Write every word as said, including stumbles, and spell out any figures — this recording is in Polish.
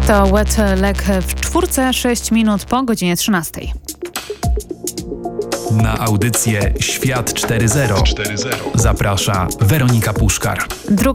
To Wet Leg w czwórce, sześć minut po godzinie trzynastej. Na audycję Świat cztery zero zaprasza Weronika Puszkar.